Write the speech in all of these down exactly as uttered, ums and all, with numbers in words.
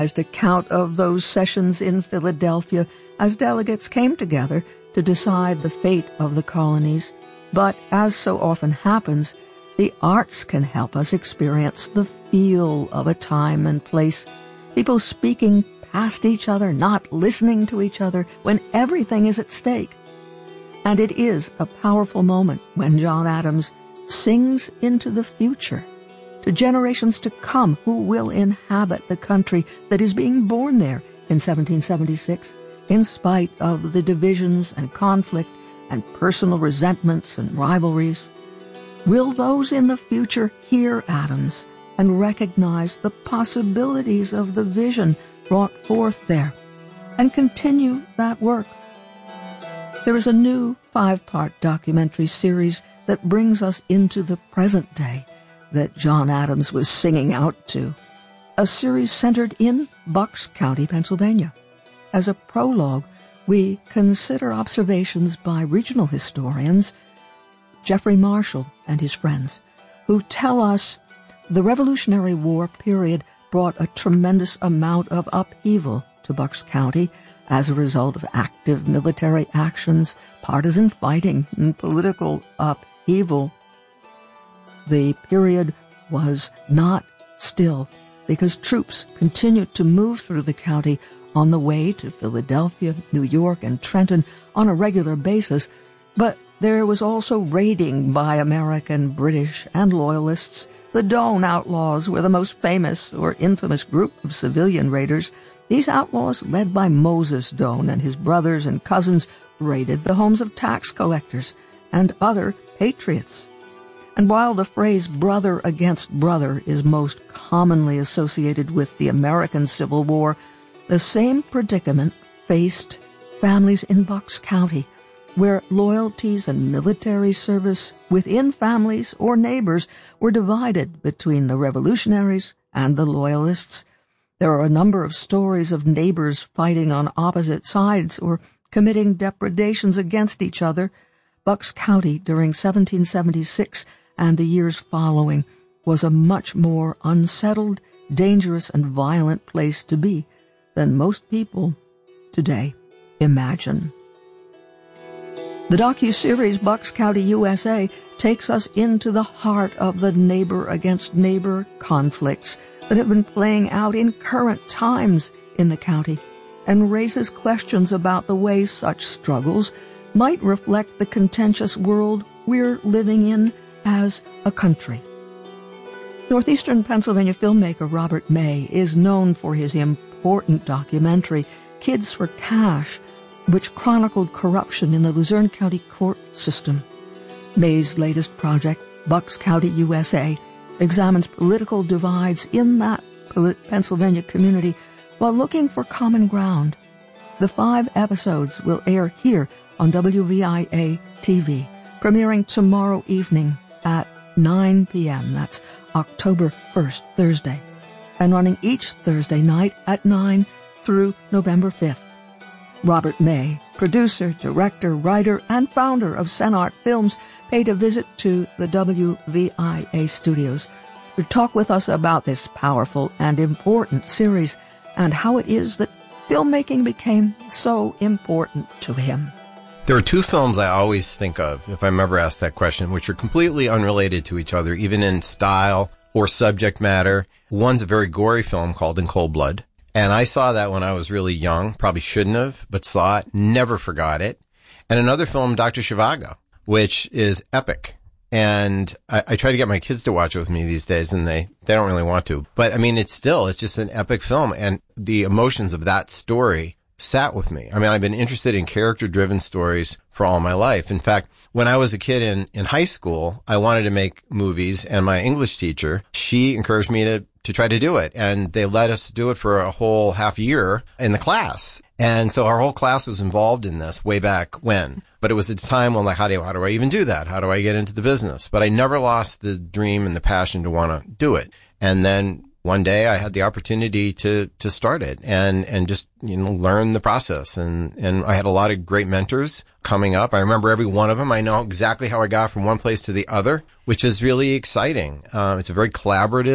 account of those sessions in Philadelphia as delegates came together to decide the fate of the colonies. But as so often happens, the arts can help us experience the feel of a time and place. People speaking past each other, not listening to each other when everything is at stake. And it is a powerful moment when John Adams sings into the future, to generations to come who will inhabit the country that is being born there in seventeen seventy-six, in spite of the divisions and conflict and personal resentments and rivalries. Will those in the future hear Adams and recognize the possibilities of the vision brought forth there and continue that work? There is a new five-part documentary series that brings us into the present day that John Adams was singing out to, a series centered in Bucks County, Pennsylvania. As a prologue, we consider observations by regional historians Jeffrey Marshall and his friends, who tell us the Revolutionary War period brought a tremendous amount of upheaval to Bucks County as a result of active military actions, partisan fighting, and political upheaval. The period was not still because troops continued to move through the county on the way to Philadelphia, New York, and Trenton on a regular basis, but there was also raiding by American, British, and Loyalists. The Doane Outlaws were the most famous or infamous group of civilian raiders. These outlaws, led by Moses Doane and his brothers and cousins, raided the homes of tax collectors and other patriots. And while the phrase brother against brother is most commonly associated with the American Civil War, the same predicament faced families in Bucks County, where loyalties and military service within families or neighbors were divided between the revolutionaries and the loyalists. There are a number of stories of neighbors fighting on opposite sides or committing depredations against each other. Bucks County during seventeen seventy-six and the years following was a much more unsettled, dangerous, and violent place to be than most people today imagine. The docu-series Bucks County, U S A takes us into the heart of the neighbor-against-neighbor conflicts that have been playing out in current times in the county and raises questions about the way such struggles might reflect the contentious world we're living in as a country. Northeastern Pennsylvania filmmaker Robert May is known for his important documentary, Kids for Cash, which chronicled corruption in the Luzerne County court system. May's latest project, Bucks County, U S A, examines political divides in that Pennsylvania community while looking for common ground. The five episodes will air here on W V I A T V, premiering tomorrow evening at nine p.m. That's October first, Thursday, and running each Thursday night at nine through November fifth. Robert May, producer, director, writer, and founder of Senart Films, paid a visit to the W V I A studios to talk with us about this powerful and important series and how it is that filmmaking became so important to him. There are two films I always think of, if I'm ever asked that question, which are completely unrelated to each other, even in style or subject matter. One's a very gory film called In Cold Blood. And I saw that when I was really young, probably shouldn't have, but saw it, never forgot it. And another film, Doctor Zhivago, which is epic. And I, I try to get my kids to watch it with me these days, and they, they don't really want to. But I mean, it's still, it's just an epic film. And the emotions of that story sat with me. I mean, I've been interested in character-driven stories for all my life. In fact, when I was a kid in, in high school, I wanted to make movies, and my English teacher, she encouraged me to to try to do it. And they let us do it for a whole half year in the class. And so our whole class was involved in this way back when. But it was a time when, like, how do, how do I even do that? How do I get into the business? But I never lost the dream and the passion to want to do it. And then one day I had the opportunity to, to start it and, and just, you know, learn the process. And, and I had a lot of great mentors coming up. I remember every one of them. I know exactly how I got from one place to the other, which is really exciting. Um, it's a very collaborative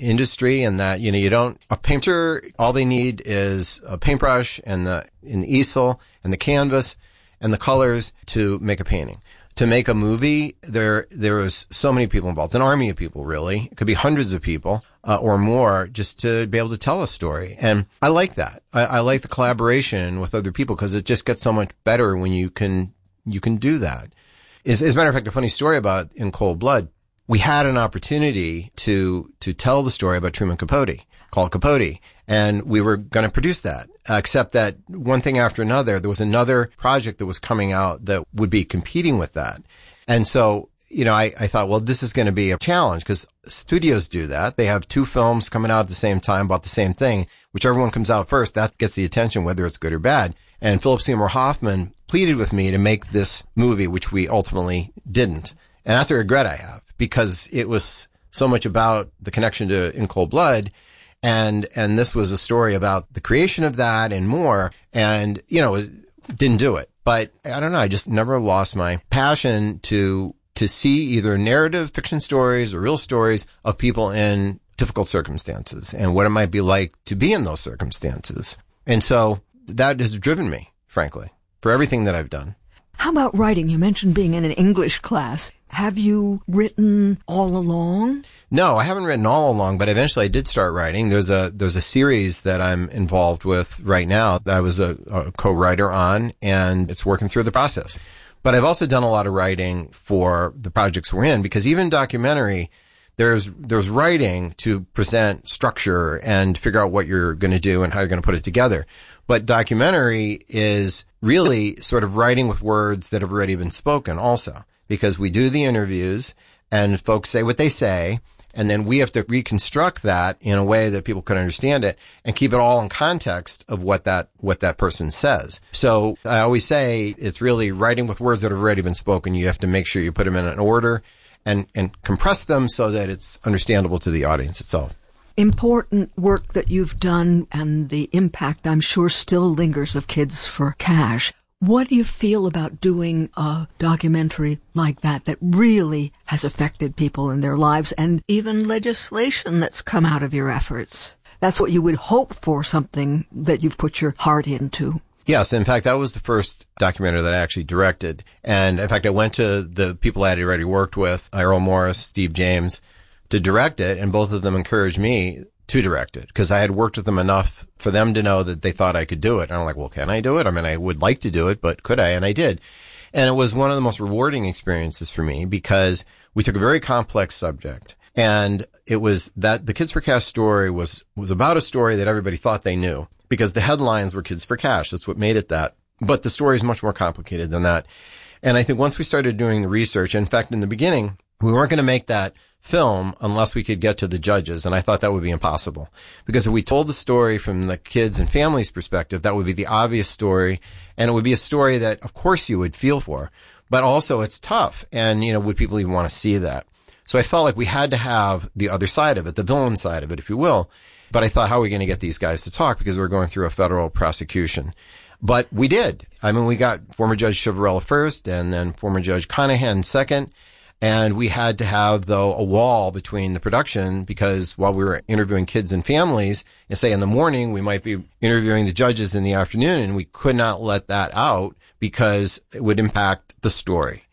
industry and that, you know, you don't, a painter, all they need is a paintbrush and the, and the easel and the canvas and the colors to make a painting. To make a movie, there, there was so many people involved, an army of people, really. It could be hundreds of people, uh, or more, just to be able to tell a story. And I like that. I, I like the collaboration with other people because it just gets so much better when you can, you can do that. As, as a matter of fact, a funny story about In Cold Blood, we had an opportunity to, to tell the story about Truman Capote, called Capote. And we were going to produce that, uh, except that one thing after another, there was another project that was coming out that would be competing with that. And so, you know, I, I thought, well, this is going to be a challenge because studios do that. They have two films coming out at the same time about the same thing. Whichever one comes out first, that gets the attention, whether it's good or bad. And Philip Seymour Hoffman pleaded with me to make this movie, which we ultimately didn't. And that's a regret I have because it was so much about the connection to In Cold Blood. And, and this was a story about the creation of that and more. And, you know, didn't do it. But I don't know. I just never lost my passion to, to see either narrative fiction stories or real stories of people in difficult circumstances and what it might be like to be in those circumstances. And so that has driven me, frankly, for everything that I've done. How about writing? You mentioned being in an English class. Have you written all along? No, I haven't written all along, but eventually I did start writing. There's a there's a series that I'm involved with right now that I was a, a co-writer on, and it's working through the process. But I've also done a lot of writing for the projects we're in, because even documentary, there's there's writing to present structure and figure out what you're going to do and how you're going to put it together. But documentary is really sort of writing with words that have already been spoken also, because we do the interviews and folks say what they say, and then we have to reconstruct that in a way that people can understand it and keep it all in context of what that what that person says. So I always say it's really writing with words that have already been spoken. You have to make sure you put them in an order and, and compress them so that it's understandable to the audience itself. Important work that you've done, and the impact, I'm sure, still lingers of Kids for Cash. What do you feel about doing a documentary like that that really has affected people in their lives, and even legislation that's come out of your efforts? That's what you would hope for, something that you've put your heart into. Yes. In fact, that was the first documentary that I actually directed. And in fact, I went to the people I had already worked with, Errol Morris, Steve James, to direct it. And both of them encouraged me to direct it because I had worked with them enough for them to know that they thought I could do it. And I'm like, well, can I do it? I mean, I would like to do it, but could I? And I did. And it was one of the most rewarding experiences for me because we took a very complex subject. And it was that the Kids for Cash story was, was about a story that everybody thought they knew because the headlines were Kids for Cash. That's what made it that. But the story is much more complicated than that. And I think once we started doing the research, in fact, in the beginning, we weren't going to make that film unless we could get to the judges. And I thought that would be impossible because if we told the story from the kids and families' perspective, that would be the obvious story. And it would be a story that, of course, you would feel for, but also it's tough. And, you know, would people even want to see that? So I felt like we had to have the other side of it, the villain side of it, if you will. But I thought, how are we going to get these guys to talk? Because we're going through a federal prosecution. But we did. I mean, we got former Judge Chiavarella first and then former Judge Conahan second. And we had to have, though, a wall between the production because while we were interviewing kids and families, and say in the morning, we might be interviewing the judges in the afternoon, and we could not let that out because it would impact the story.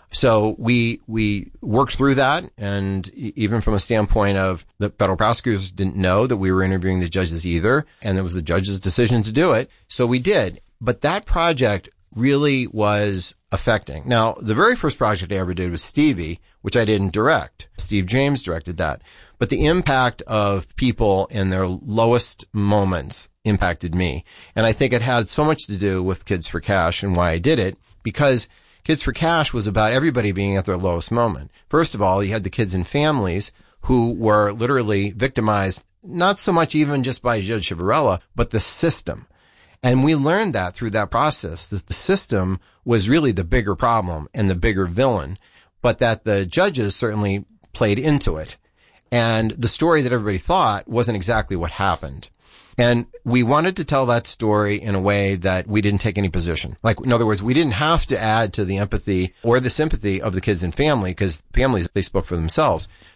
So we, we worked through that. And even from a standpoint of the federal prosecutors didn't know that we were interviewing the judges either. And it was the judge's decision to do it. So we did. But that project really was affecting. Now, the very first project I ever did was Stevie, which I didn't direct. Steve James directed that. But the impact of people in their lowest moments impacted me. And I think it had so much to do with Kids for Cash and why I did it, because Kids for Cash was about everybody being at their lowest moment. First of all, you had the kids and families who were literally victimized, not so much even just by Judge Chiavarella, but the system. And we learned that through that process, that the system was really the bigger problem and the bigger villain, but that the judges certainly played into it. And the story that everybody thought wasn't exactly what happened. And we wanted to tell that story in a way that we didn't take any position. Like, in other words, we didn't have to add to the empathy or the sympathy of the kids and family, because families, they spoke for themselves.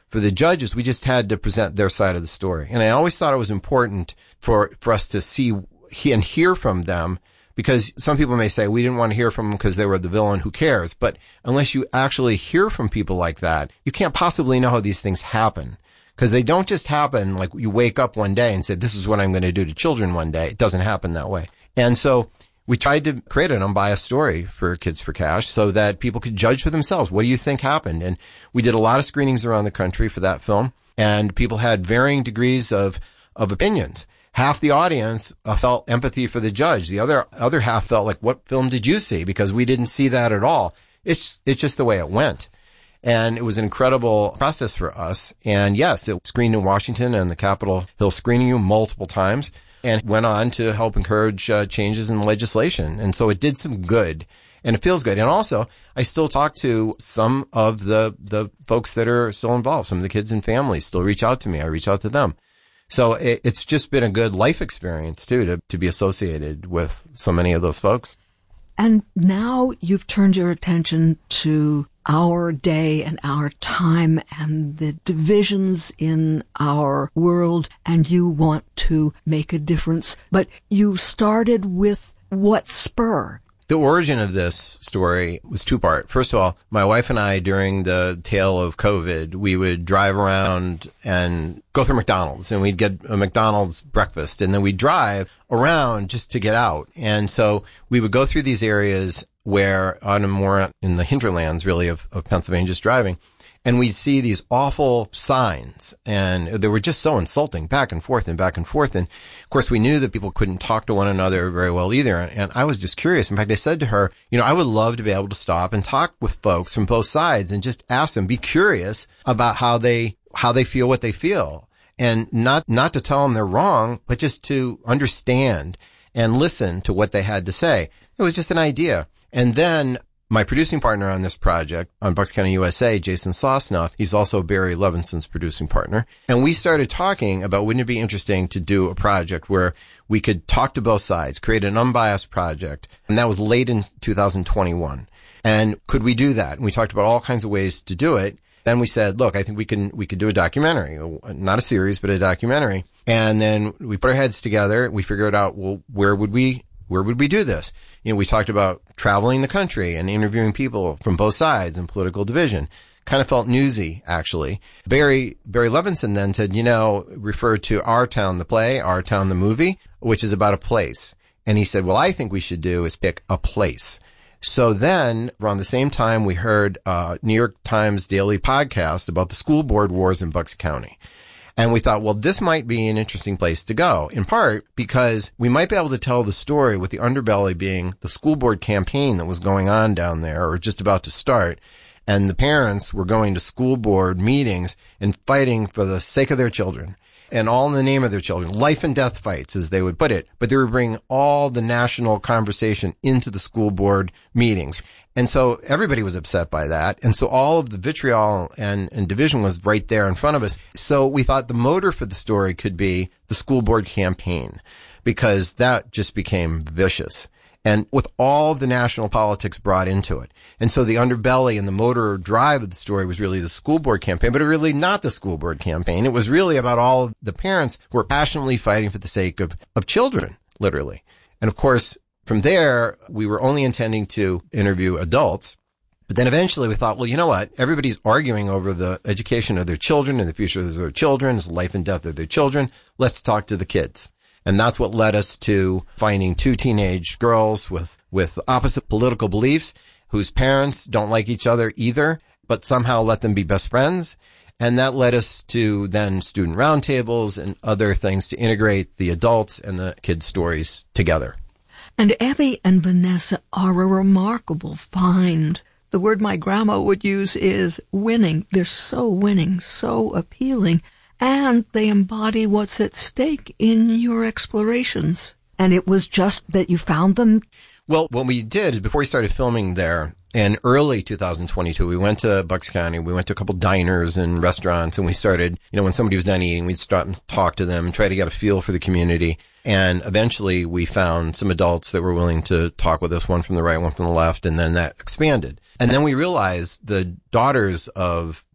for the judges, we just had to present their side of the story. And I always thought it was important for, for us to see and hear from them, because some people may say, we didn't want to hear from them because they were the villain. Who cares? But unless you actually hear from people like that, you can't possibly know how these things happen. Because they don't just happen like you wake up one day and say, this is what I'm going to do to children one day. It doesn't happen that way. And so we tried to create an unbiased story for Kids for Cash so that people could judge for themselves. What do you think happened? And we did a lot of screenings around the country for that film, and people had varying degrees of, of opinions. Half the audience uh, felt empathy for the judge. The other, other half felt like, what film did you see? Because we didn't see that at all. It's, it's just the way it went. And it was an incredible process for us. And yes, it screened in Washington and the Capitol Hill Screening Room multiple times, and went on to help encourage uh, changes in legislation. And so it did some good, and it feels good. And also, I still talk to some of the, the folks that are still involved. Some of the kids and families still reach out to me. I reach out to them. So it, it's just been a good life experience too, to, to be associated with so many of those folks. And now you've turned your attention to our day and our time and the divisions in our world, and you want to make a difference. But you started with what spur? The origin of this story was two-part. First of all, my wife and I, during the tail of COVID, we would drive around and go through McDonald's, and we'd get a McDonald's breakfast, and then we'd drive around just to get out. And so we would go through these areas where, on a more in the hinterlands, really, of, of Pennsylvania, just driving, and we'd see these awful signs, and they were just so insulting, back and forth and back and forth. And of course, we knew that people couldn't talk to one another very well either. And I was just curious. In fact, I said to her, you know, I would love to be able to stop and talk with folks from both sides and just ask them, be curious about how they, how they feel what they feel. And not, not to tell them they're wrong, but just to understand and listen to what they had to say. It was just an idea. And then my producing partner on this project, on Bucks County, U S A, Jason Sosnoff, he's also Barry Levinson's producing partner. And we started talking about, wouldn't it be interesting to do a project where we could talk to both sides, create an unbiased project. And that was late in two thousand twenty-one. And could we do that? And we talked about all kinds of ways to do it. Then we said, look, I think we can, we could do a documentary, not a series, but a documentary. And then we put our heads together. We figured out, well, where would we Where would we do this? You know, we talked about traveling the country and interviewing people from both sides and political division. Kind of felt newsy, actually. Barry, Barry Levinson then said, you know, referred to Our Town, the play, Our Town, the movie, which is about a place. And he said, well, I think we should do is pick a place. So then around the same time, we heard a New York Times daily podcast about the school board wars in Bucks County. And we thought, well, this might be an interesting place to go, in part because we might be able to tell the story with the underbelly being the school board campaign that was going on down there, or just about to start. And the parents were going to school board meetings and fighting for the sake of their children, and all in the name of their children, life and death fights, as they would put it. But they were bringing all the national conversation into the school board meetings. And so everybody was upset by that. And so all of the vitriol and, and division was right there in front of us. So we thought the motor for the story could be the school board campaign, because that just became vicious. And with all of the national politics brought into it. And so the underbelly and the motor drive of the story was really the school board campaign, but it really not the school board campaign. It was really about all of the parents who were passionately fighting for the sake of, of children, literally. And of course, from there, we were only intending to interview adults. But then eventually we thought, well, you know what? Everybody's arguing over the education of their children and the future of their children, the life and death of their children. Let's talk to the kids. And that's what led us to finding two teenage girls with, with opposite political beliefs whose parents don't like each other either, but somehow let them be best friends. And that led us to then student roundtables and other things to integrate the adults and the kids' stories together. And Abby and Vanessa are a remarkable find. The word my grandma would use is winning. They're so winning, so appealing, and they embody what's at stake in your explorations. And it was just that you found them? Well, what we did is before we started filming there, in early two thousand twenty-two, we went to Bucks County. We went to a couple diners and restaurants, and we started, you know, when somebody was done eating, we'd stop and talk to them and try to get a feel for the community. And eventually we found some adults that were willing to talk with us, one from the right, one from the left, and then that expanded. And then we realized the daughters of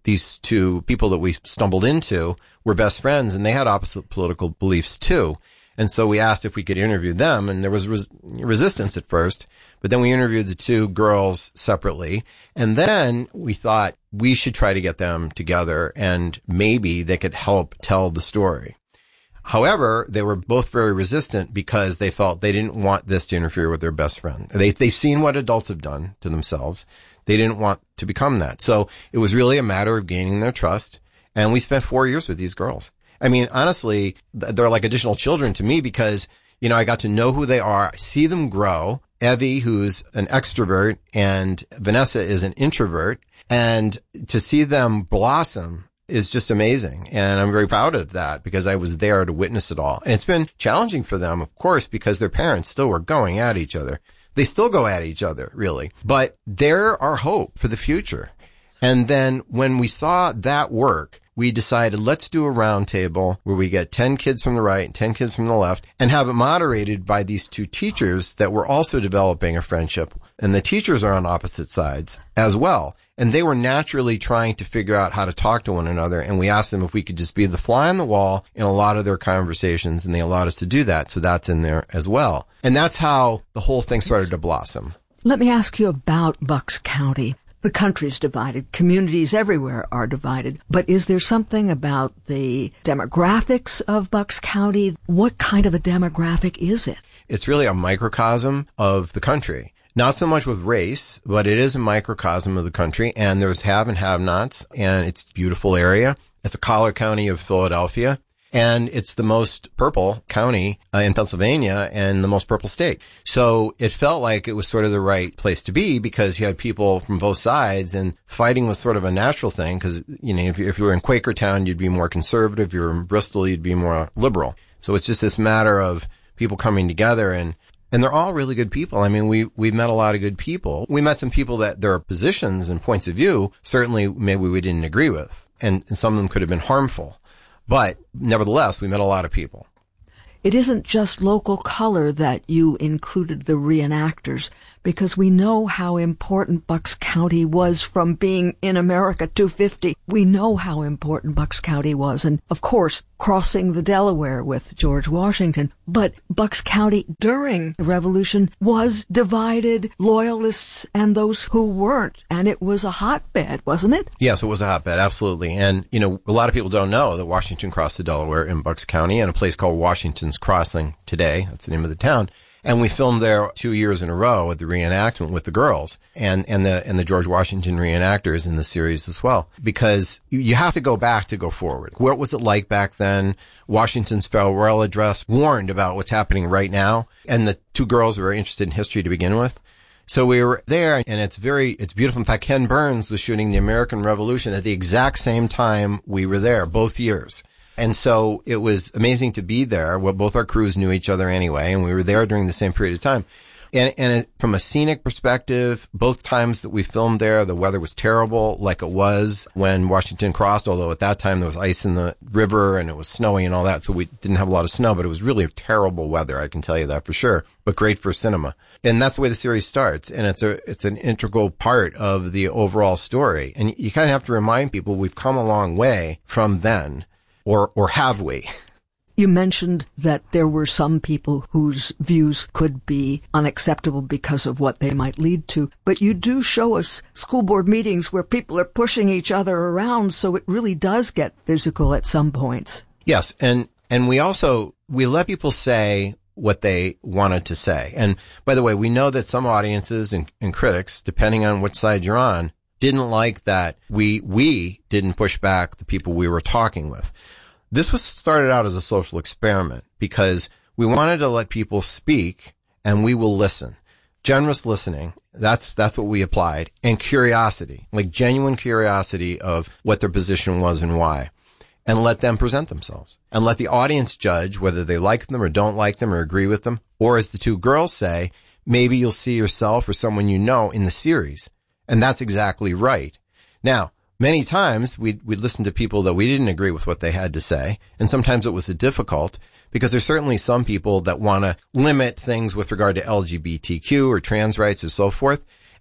these two people that we stumbled into were best friends, and they had opposite political beliefs too. And so we asked if we could interview them, and there was res- resistance at first, but then we interviewed the two girls separately. And then we thought we should try to get them together, and maybe they could help tell the story. However, they were both very resistant because they felt they didn't want this to interfere with their best friend. They, they've seen what adults have done to themselves. They didn't want to become that. So it was really a matter of gaining their trust. And we spent four years with these girls. I mean, honestly, they're like additional children to me because, you know, I got to know who they are, see them grow. Evie, who's an extrovert, and Vanessa is an introvert. And to see them blossom is just amazing. And I'm very proud of that because I was there to witness it all. And it's been challenging for them, of course, because their parents still were going at each other. They still go at each other, really. But they're our hope for the future. And then when we saw that work, we decided let's do a round table where we get ten kids from the right and ten kids from the left and have it moderated by these two teachers that were also developing a friendship. And the teachers are on opposite sides as well. And they were naturally trying to figure out how to talk to one another. And we asked them if we could just be the fly on the wall in a lot of their conversations. And they allowed us to do that. So that's in there as well. And that's how the whole thing started to blossom. Let me ask you about Bucks County. The country's divided. Communities everywhere are divided. But is there something about the demographics of Bucks County? What kind of a demographic is it? It's really a microcosm of the country. Not so much with race, but it is a microcosm of the country. And there's have and have-nots. And it's a beautiful area. It's a collar county of Philadelphia. And it's the most purple county uh, in Pennsylvania and the most purple state. So it felt like it was sort of the right place to be because you had people from both sides and fighting was sort of a natural thing because, you know, if you, if you were in Quakertown, you'd be more conservative. If you were in Bristol, you'd be more liberal. So it's just this matter of people coming together and And they're all really good people. I mean, we, we've met a lot of good people. We met some people that their positions and points of view, certainly maybe we didn't agree with. And, and some of them could have been harmful. But nevertheless, we met a lot of people. It isn't just local color that you included the reenactors, because we know how important Bucks County was from being in America two fifty. We know how important Bucks County was, and of course, crossing the Delaware with George Washington. But Bucks County during the Revolution was divided, loyalists and those who weren't, and it was a hotbed, wasn't it? Yes, it was a hotbed, absolutely. And, you know, a lot of people don't know that Washington crossed the Delaware in Bucks County and a place called Washington's Crossing today. That's the name of the town. And we filmed there two years in a row at the reenactment with the girls and, and the, and the George Washington reenactors in the series as well, because you, you have to go back to go forward. What was it like back then? Washington's farewell address warned about what's happening right now. And the two girls were interested in history to begin with. So we were there and it's very, it's beautiful. In fact, Ken Burns was shooting the American Revolution at the exact same time we were there, both years. And so it was amazing to be there. Well, both our crews knew each other anyway, and we were there during the same period of time. And, and it, from a scenic perspective, both times that we filmed there, the weather was terrible, like it was when Washington crossed, although at that time there was ice in the river and it was snowy and all that, so we didn't have a lot of snow, but it was really terrible weather, I can tell you that for sure, but great for cinema. And that's the way the series starts, and it's a, it's an integral part of the overall story. And you kind of have to remind people we've come a long way from then. Or, or have we? You mentioned that there were some people whose views could be unacceptable because of what they might lead to. But you do show us school board meetings where people are pushing each other around, so it really does get physical at some points. Yes, and, and we also, we let people say what they wanted to say. And by the way, we know that some audiences and, and critics, depending on which side you're on, didn't like that we, we didn't push back the people we were talking with. This was started out as a social experiment because we wanted to let people speak and we will listen. Generous listening. That's, that's what we applied. And curiosity, like genuine curiosity of what their position was and why. And let them present themselves and let the audience judge whether they like them or don't like them or agree with them. Or as the two girls say, maybe you'll see yourself or someone you know in the series. And that's exactly right. Now, many times we'd, we'd listen to people that we didn't agree with what they had to say. And sometimes it was difficult because there's certainly some people that want to limit things with regard to L G B T Q or trans rights or so forth.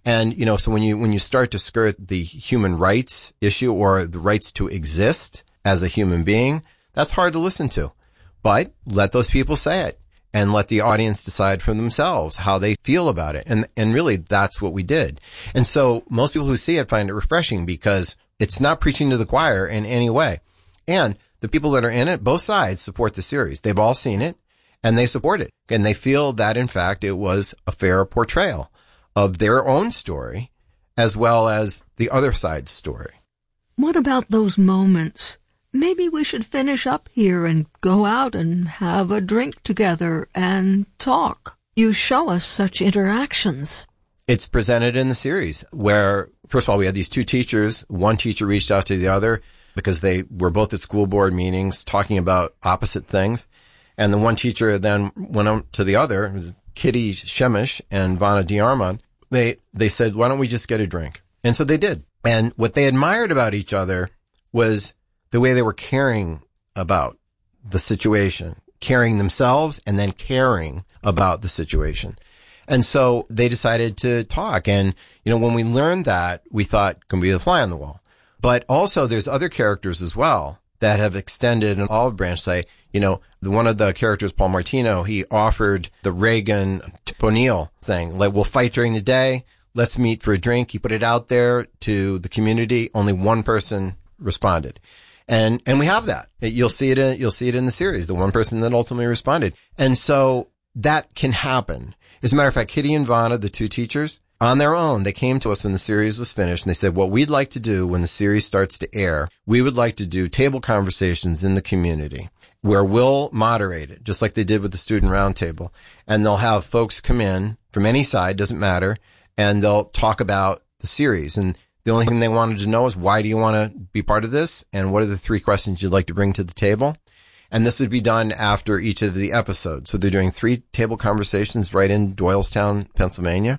And, you know, so when you, when you start to skirt the human rights issue or the rights to exist as a human being, that's hard to listen to. But let those people say it and let the audience decide for themselves how they feel about it. And, and really that's what we did. And so most people who see it find it refreshing because it's not preaching to the choir in any way. And the people that are in it, both sides support the series. They've all seen it and they support it. And they feel that in fact it was a fair portrayal of their own story as well as the other side's story. What about those moments? Maybe we should finish up here and go out and have a drink together and talk. You show us such interactions. It's presented in the series where, first of all, we had these two teachers. One teacher reached out to the other because they were both at school board meetings talking about opposite things. And the one teacher then went on to the other, Kitty Shemish and Vanna Diarmond. They, they said, why don't we just get a drink? And so they did. And what they admired about each other was the way they were caring about the situation, caring themselves and then caring about the situation. And so they decided to talk. And, you know, when we learned that, we thought, can we be the fly on the wall? But also there's other characters as well that have extended an olive branch. Say, you know, the, one of the characters, Paul Martino, he offered the Reagan Tip O'Neill thing. Like, we'll fight during the day. Let's meet for a drink. He put it out there to the community. Only one person responded. And, and we have that. You'll see it in, you'll see it in the series, the one person that ultimately responded. And so that can happen. As a matter of fact, Kitty and Vanna, the two teachers, on their own, they came to us when the series was finished and they said, what we'd like to do when the series starts to air, we would like to do table conversations in the community where we'll moderate it, just like they did with the student roundtable. And they'll have folks come in from any side, doesn't matter, and they'll talk about the series. And the only thing they wanted to know is, why do you want to be part of this? And what are the three questions you'd like to bring to the table? And this would be done after each of the episodes. So they're doing three table conversations right in Doylestown, Pennsylvania.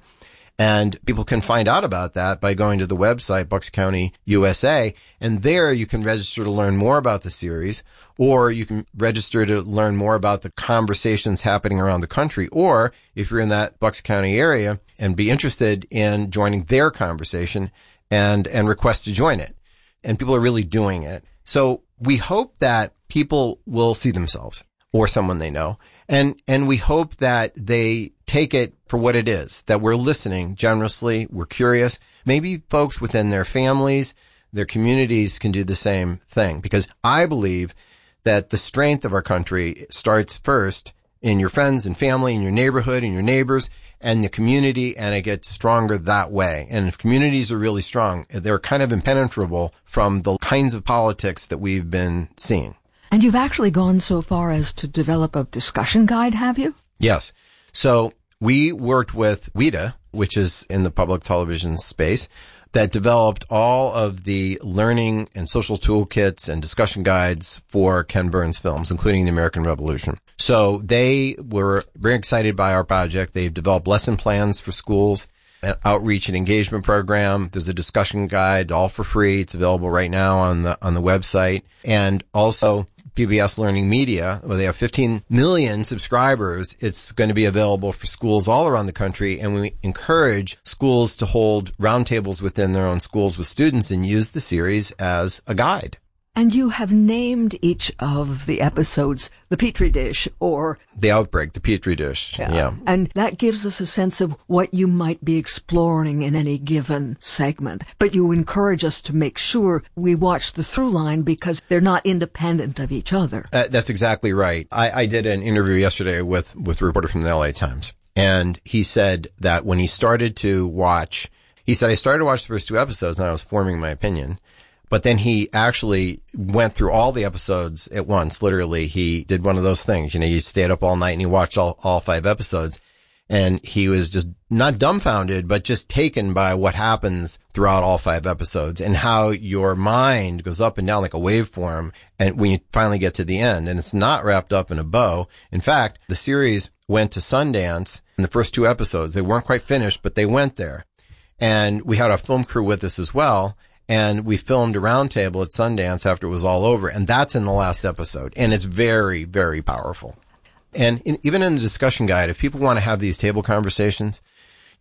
And people can find out about that by going to the website, Bucks County U S A. And there you can register to learn more about the series, or you can register to learn more about the conversations happening around the country. Or if you're in that Bucks County area and be interested in joining their conversation and, and request to join it. And people are really doing it. So we hope that people will see themselves or someone they know. And, and we hope that they take it for what it is, that we're listening generously, we're curious. Maybe folks within their families, their communities can do the same thing, because I believe that the strength of our country starts first in your friends and family, in your neighborhood, in your neighbors, and the community, and it gets stronger that way. And if communities are really strong, they're kind of impenetrable from the kinds of politics that we've been seeing. And you've actually gone so far as to develop a discussion guide, have you? Yes. So we worked with WIDA, which is in the public television space, that developed all of the learning and social toolkits and discussion guides for Ken Burns films, including the American Revolution. So they were very excited by our project. They've developed lesson plans for schools, an outreach and engagement program. There's a discussion guide, all for free. It's available right now on the on the website. And also P B S Learning Media, where they have fifteen million subscribers. It's going to be available for schools all around the country. And we encourage schools to hold roundtables within their own schools with students and use the series as a guide. And you have named each of the episodes the Petri dish, or The Outbreak, the Petri dish. Yeah. yeah. And that gives us a sense of what you might be exploring in any given segment. But you encourage us to make sure we watch the through line because they're not independent of each other. Uh, that's exactly right. I, I did an interview yesterday with, with a reporter from the L A Times. And he said that when he started to watch, he said, I started to watch the first two episodes and I was forming my opinion. But then he actually went through all the episodes at once. Literally, he did one of those things. You know, he stayed up all night and he watched all, all five episodes. And he was just not dumbfounded, but just taken by what happens throughout all five episodes and how your mind goes up and down like a waveform. And when you finally get to the end, and it's not wrapped up in a bow. In fact, the series went to Sundance in the first two episodes. They weren't quite finished, but they went there. And we had our film crew with us as well. And we filmed a roundtable at Sundance after it was all over. And that's in the last episode. And it's very, very powerful. And in, even in the discussion guide, if people want to have these table conversations,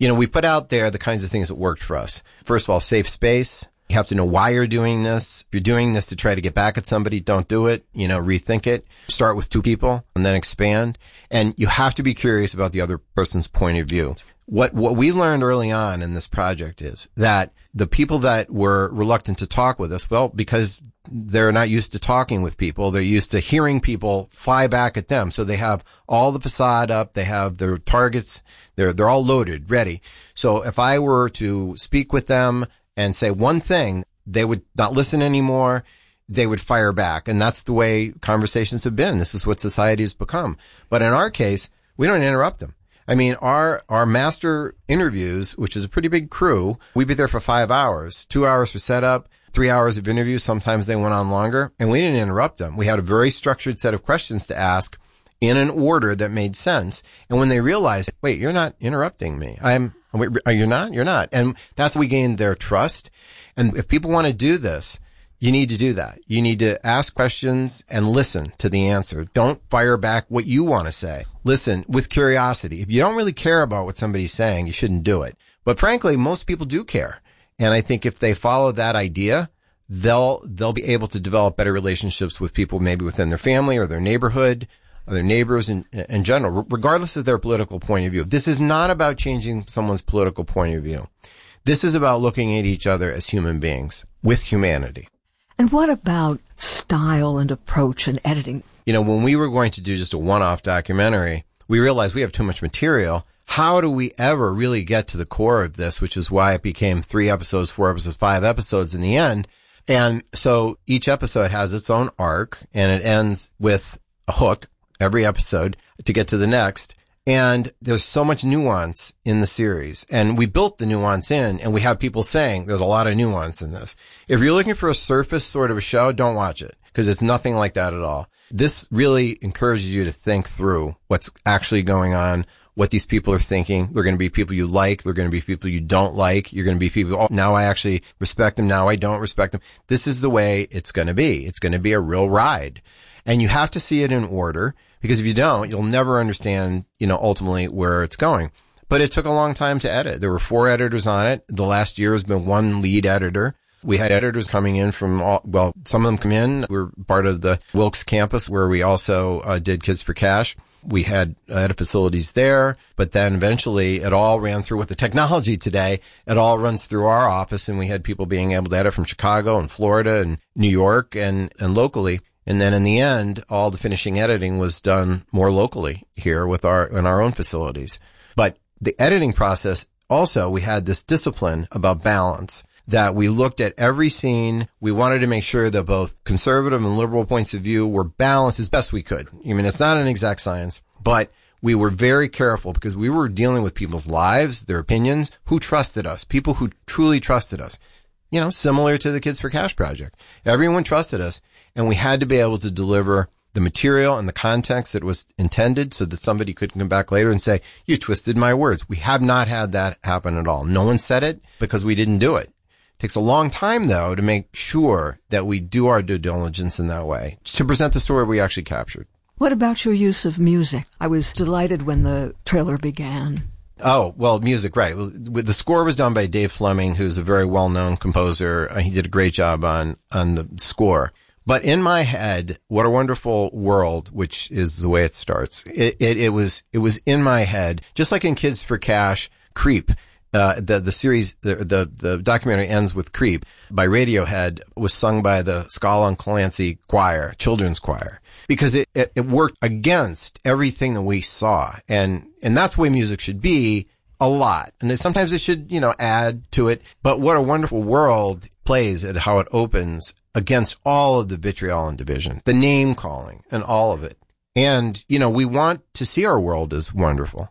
You know, we put out there the kinds of things that worked for us. First of all, safe space. You have to know why you're doing this. If you're doing this to try to get back at somebody, don't do it. You know, rethink it. Start with two people and then expand. And you have to be curious about the other person's point of view. What, what we learned early on in this project is that the people that were reluctant to talk with us, well, because they're not used to talking with people. They're used to hearing people fly back at them. So they have all the facade up. They have their targets. They're, they're all loaded, ready. So if I were to speak with them and say one thing, they would not listen anymore. They would fire back. And that's the way conversations have been. This is what society has become. But in our case, we don't interrupt them. I mean, our, our master interviews, which is a pretty big crew, we'd be there for five hours, two hours for setup, three hours of interviews. Sometimes they went on longer, and we didn't interrupt them. We had a very structured set of questions to ask in an order that made sense. And when they realized, wait, you're not interrupting me. I'm, are you not? You're not. And that's how we gained their trust. And if people want to do this, you need to do that. You need to ask questions and listen to the answer. Don't fire back what you want to say. Listen with curiosity. If you don't really care about what somebody's saying, you shouldn't do it. But frankly, most people do care. And I think if they follow that idea, they'll, they'll be able to develop better relationships with people maybe within their family or their neighborhood, or their neighbors in, in general, regardless of their political point of view. This is not about changing someone's political point of view. This is about looking at each other as human beings with humanity. And what about style and approach and editing? You know, when we were going to do just a one-off documentary, we realized we have too much material. How do we ever really get to the core of this, which is why it became three episodes, four episodes, five episodes in the end. And so each episode has its own arc, and it ends with a hook every episode to get to the next. And there's so much nuance in the series, and we built the nuance in, and we have people saying there's a lot of nuance in this. If you're looking for a surface sort of a show, don't watch it, because it's nothing like that at all. This really encourages you to think through what's actually going on, what these people are thinking. They're going to be people you like. They're going to be people you don't like. You're going to be people, oh, now I actually respect them. Now I don't respect them. This is the way it's going to be. It's going to be a real ride. And you have to see it in order, because if you don't, you'll never understand, you know, ultimately where it's going. But it took a long time to edit. There were four editors on it. The last year has been one lead editor. We had editors coming in from all, well, some of them come in. We're part of the Wilkes campus, where we also uh, did Kids for Cash. We had edit facilities there, but then eventually it all ran through with the technology today. It all runs through our office, and we had people being able to edit from Chicago and Florida and New York and, and locally. And then in the end, all the finishing editing was done more locally here with our, in our own facilities. But the editing process also, we had this discipline about balance, that we looked at every scene. We wanted to make sure that both conservative and liberal points of view were balanced as best we could. I mean, it's not an exact science, but we were very careful, because we were dealing with people's lives, their opinions, who trusted us, people who truly trusted us. You know, similar to the Kids for Cash project. Everyone trusted us, and we had to be able to deliver the material and the context that was intended, so that somebody could come back later and say, you twisted my words. We have not had that happen at all. No one said it because we didn't do it. It takes a long time, though, to make sure that we do our due diligence in that way, to present the story we actually captured. What about your use of music? I was delighted when the trailer began. Oh, well, music, right. The score was done by Dave Fleming, who's a very well-known composer. He did a great job on, on the score. But in my head, What a Wonderful World, which is the way it starts, it, it, it was, it was in my head, just like in Kids for Cash, Creep. Uh, the, the series, the, the, the documentary ends with Creep by Radiohead, was sung by the Scala and Clancy choir, children's choir, because it, it, it worked against everything that we saw. And, and that's the way music should be a lot. And sometimes it should, you know, add to it. But What a Wonderful World plays at how it opens against all of the vitriol and division, the name calling and all of it. And, you know, we want to see our world as wonderful.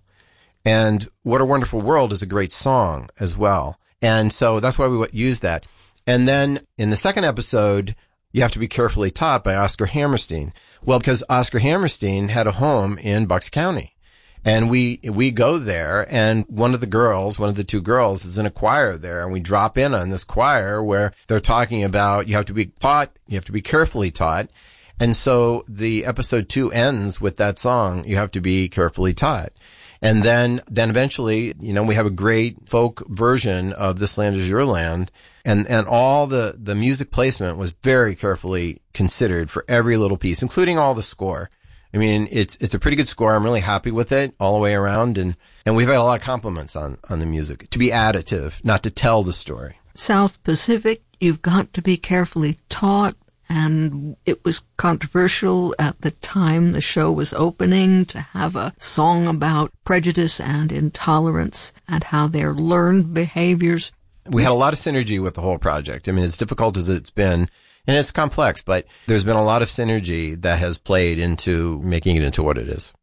And What a Wonderful World is a great song as well. And so that's why we use that. And then in the second episode, You Have to Be Carefully Taught by Oscar Hammerstein. Well, because Oscar Hammerstein had a home in Bucks County. And we, we go there, and one of the girls, one of the two girls is in a choir there, and we drop in on this choir where they're talking about you have to be taught, you have to be carefully taught. And so the episode two ends with that song, You Have to Be Carefully Taught. And then, then eventually, you know, we have a great folk version of This Land Is Your Land. And, and all the, the music placement was very carefully considered for every little piece, including all the score. I mean, it's, it's a pretty good score. I'm really happy with it all the way around. And, and we've had a lot of compliments on, on the music to be additive, not to tell the story. South Pacific, you've got to be carefully taught. And it was controversial at the time the show was opening to have a song about prejudice and intolerance and how they're learned behaviors. We had a lot of synergy with the whole project. I mean, as difficult as it's been, and it's complex, but there's been a lot of synergy that has played into making it into what it is.